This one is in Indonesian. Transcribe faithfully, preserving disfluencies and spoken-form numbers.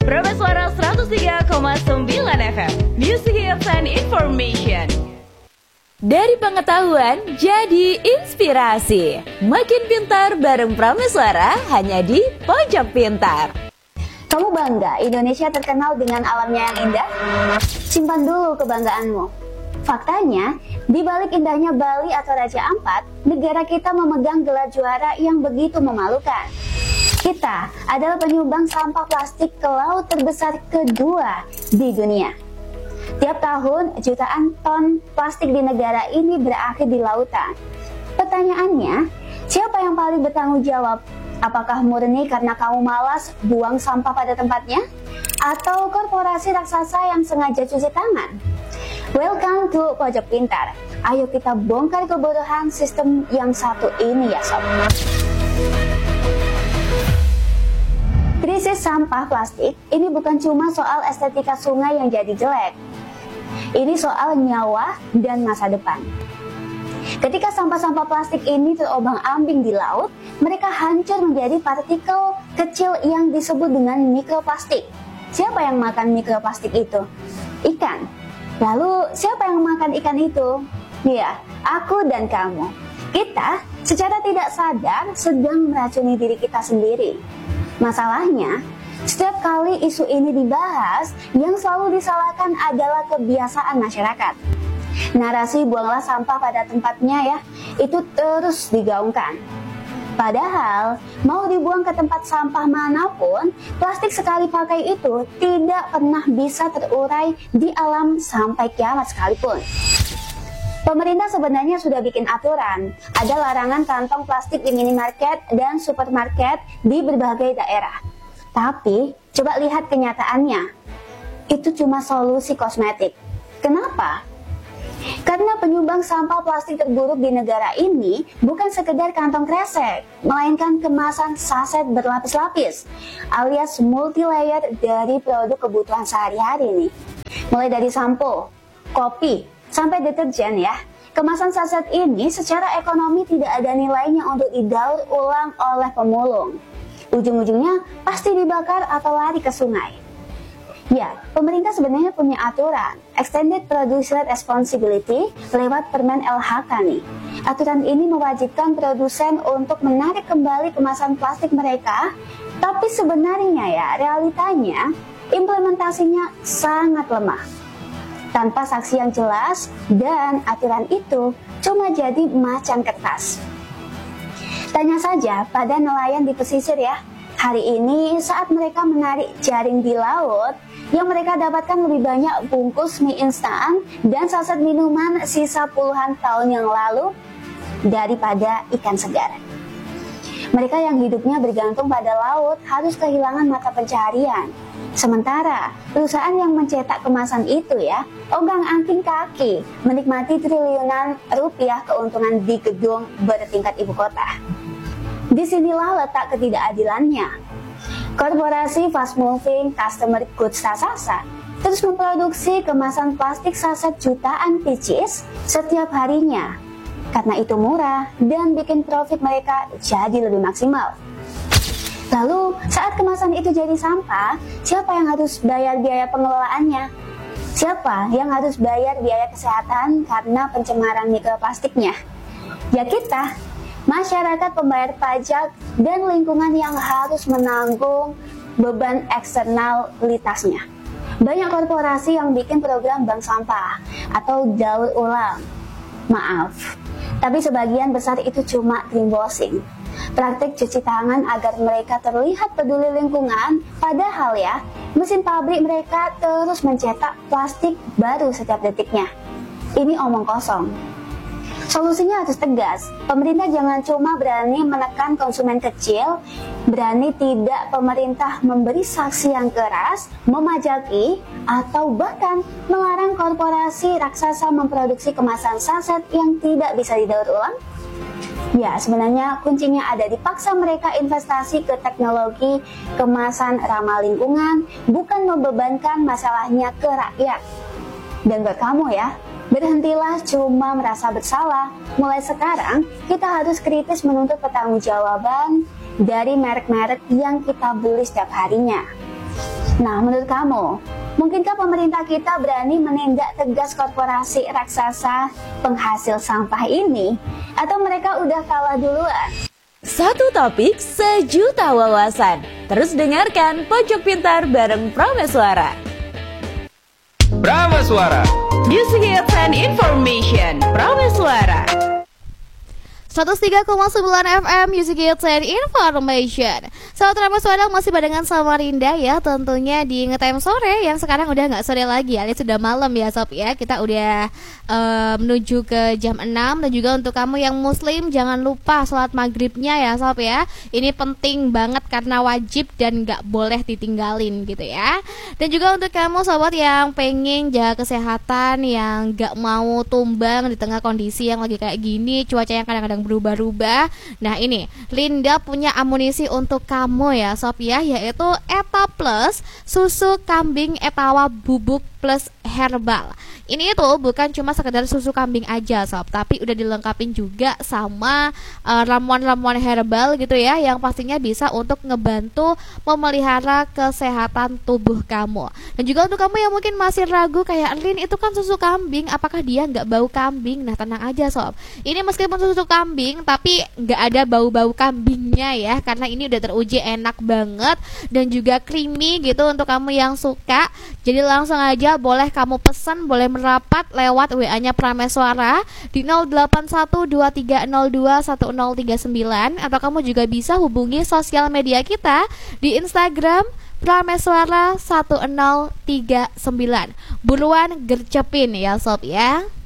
Prambors Suara seratus tiga koma sembilan F M, Music Hits and Information. Dari pengetahuan jadi inspirasi. Makin pintar bareng Prambors Suara hanya di Pojok Pintar. Kamu bangga Indonesia terkenal dengan alamnya yang indah? Simpan dulu kebanggaanmu. Faktanya, di balik indahnya Bali atau Raja Ampat, negara kita memegang gelar juara yang begitu memalukan. Kita adalah penyumbang sampah plastik ke laut terbesar kedua di dunia. Tiap tahun, jutaan ton plastik di negara ini berakhir di lautan. Pertanyaannya, siapa yang paling bertanggung jawab? Apakah murni karena kamu malas buang sampah pada tempatnya? Atau korporasi raksasa yang sengaja cuci tangan? Welcome to Pojok Pintar. Ayo kita bongkar kebodohan sistem yang satu ini ya sob. Krisis sampah plastik ini bukan cuma soal estetika sungai yang jadi jelek. Ini soal nyawa dan masa depan. Ketika sampah-sampah plastik ini terobang-ambing di laut, mereka hancur menjadi partikel kecil yang disebut dengan mikroplastik. Siapa yang makan mikroplastik itu? Ikan. Lalu siapa yang makan ikan itu? Ya, aku dan kamu. Kita secara tidak sadar sedang meracuni diri kita sendiri. Masalahnya, setiap kali isu ini dibahas, yang selalu disalahkan adalah kebiasaan masyarakat. Narasi buanglah sampah pada tempatnya ya, itu terus digaungkan. Padahal, mau dibuang ke tempat sampah manapun, plastik sekali pakai itu tidak pernah bisa terurai di alam sampai kiamat sekalipun. Pemerintah sebenarnya sudah bikin aturan, ada larangan kantong plastik di minimarket dan supermarket di berbagai daerah. Tapi, coba lihat kenyataannya, itu cuma solusi kosmetik. Kenapa? Karena penyumbang sampah plastik terburuk di negara ini bukan sekedar kantong kresek, melainkan kemasan saset berlapis-lapis, alias multi-layer dari produk kebutuhan sehari-hari nih. Mulai dari sampo, kopi, sampai deterjen ya. Kemasan saset ini secara ekonomi tidak ada nilainya untuk didaur ulang oleh pemulung. Ujung-ujungnya pasti dibakar atau lari ke sungai. Ya, pemerintah sebenarnya punya aturan Extended Producer Responsibility lewat Permen L H K nih. Aturan ini mewajibkan produsen untuk menarik kembali kemasan plastik mereka, tapi sebenarnya ya realitanya implementasinya sangat lemah. Tanpa saksi yang jelas dan aturan itu cuma jadi macan kertas. Tanya saja pada nelayan di pesisir ya. Hari ini saat mereka menarik jaring di laut, yang mereka dapatkan lebih banyak bungkus mie instan dan saset minuman sisa puluhan tahun yang lalu daripada ikan segar. Mereka yang hidupnya bergantung pada laut harus kehilangan mata pencaharian. Sementara perusahaan yang mencetak kemasan itu ya, onggang-angking kaki menikmati triliunan rupiah keuntungan di gedung bertingkat ibu kota. Disinilah letak ketidakadilannya. Korporasi fast moving customer goods raksasa terus memproduksi kemasan plastik saset jutaan pieces setiap harinya. Karena itu murah dan bikin profit mereka jadi lebih maksimal. Lalu saat kemasan itu jadi sampah, siapa yang harus bayar biaya pengelolaannya? Siapa yang harus bayar biaya kesehatan karena pencemaran mikroplastiknya? Ya kita, masyarakat pembayar pajak dan lingkungan yang harus menanggung beban eksternalitasnya. Banyak korporasi yang bikin program bank sampah atau daur ulang. Maaf, tapi sebagian besar itu cuma greenwashing. Praktik cuci tangan agar mereka terlihat peduli lingkungan, padahal ya, mesin pabrik mereka terus mencetak plastik baru setiap detiknya. Ini omong kosong. Solusinya harus tegas. Pemerintah jangan cuma berani menekan konsumen kecil, berani tidak pemerintah memberi sanksi yang keras, memajaki, atau bahkan melarang korporasi raksasa memproduksi kemasan saset yang tidak bisa didaur ulang. Ya, sebenarnya kuncinya ada di paksa mereka investasi ke teknologi kemasan ramah lingkungan, bukan membebankan masalahnya ke rakyat. Dan buat kamu ya, berhentilah cuma merasa bersalah. Mulai sekarang, kita harus kritis menuntut pertanggungjawaban dari merek-merek yang kita beli setiap harinya. Nah, menurut kamu, mungkinkah pemerintah kita berani menindak tegas korporasi raksasa penghasil sampah ini? Atau mereka udah kalah duluan? Satu topik, sejuta wawasan. Terus dengarkan Pojok Pintar bareng Prameswara. Prameswara, Music Hits and Information. Prameswara seratus tiga koma sembilan F M Music Hits and Information. Sahabat Prameswara masih barengan sama Rinda ya, tentunya di Ngetime Sore yang sekarang udah gak sore lagi, alias sudah malam ya sob ya. Kita udah uh, menuju ke jam enam. Dan juga untuk kamu yang muslim, jangan lupa sholat maghribnya ya sob ya. Ini penting banget karena wajib dan gak boleh ditinggalin gitu ya. Dan juga untuk kamu sobat yang pengen jaga kesehatan, yang gak mau tumbang di tengah kondisi yang lagi kayak gini, cuaca yang kadang-kadang berubah-ubah. Nah ini Linda punya amunisi untuk kamu ya sob ya, yaitu Eta Plus susu kambing Etawa bubuk plus herbal. Ini itu bukan cuma sekedar susu kambing aja sob, tapi udah dilengkapin juga sama uh, ramuan-ramuan herbal gitu ya, yang pastinya bisa untuk ngebantu memelihara kesehatan tubuh kamu. Dan juga untuk kamu yang mungkin masih ragu kayak, Lin itu kan susu kambing, apakah dia nggak bau kambing? Nah tenang aja sob, ini meskipun susu kambing tapi nggak ada bau-bau kambingnya ya, karena ini udah teruji enak banget dan juga creamy gitu untuk kamu yang suka. Jadi langsung aja boleh kamu pesan, boleh merapat lewat W A-nya Prameswara di nol delapan satu dua tiga nol dua satu nol tiga sembilan, atau kamu juga bisa hubungi sosial media kita di Instagram Prameswara satu nol tiga sembilan. Buruan gercepin ya sob ya.